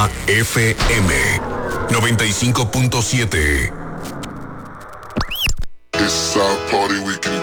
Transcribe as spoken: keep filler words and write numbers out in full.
Guapa F M noventa y cinco punto siete. It's our party, we can